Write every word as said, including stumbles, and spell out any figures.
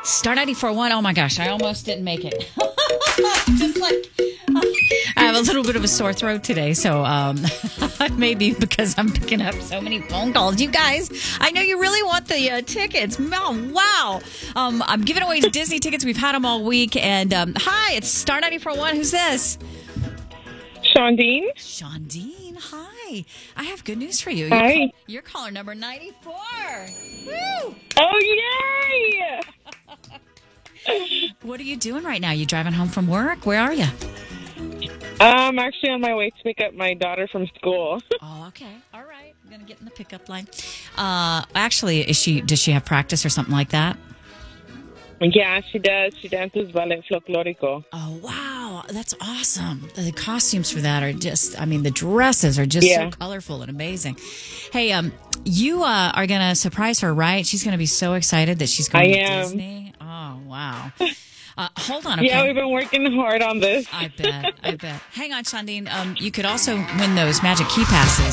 Star ninety-four point one. Oh my gosh, I almost didn't make it. Just like I have a little bit of a sore throat today, so um, maybe because I'm picking up so many phone calls. You guys, I know you really want the uh, tickets. Oh, wow. Um, I'm giving away Disney tickets. We've had them all week. And um, hi, it's Star ninety-four point one. Who's this? Shondine. Shondine, hi. I have good news for you. Hi. You're, call- you're caller number ninety-four. Woo! Oh, yay! What are you doing right now? You driving home from work? Where are you? I'm actually on my way to pick up my daughter from school. Oh, okay. All right. I'm going to get in the pickup line. Uh, actually, is she? Does she have practice or something like that? Yeah, she does. She dances ballet folklorico. Oh, wow. That's awesome. The costumes for that are just, I mean, the dresses are just Yeah. so colorful and amazing. Hey, um, you uh, are going to surprise her, right? She's going to be so excited that she's going I to am. Disney. Oh, wow. Uh, hold on. Okay. Yeah, we've been working hard on this. I bet. I bet. Hang on, Shondine. Um, you could also win those Magic Key Passes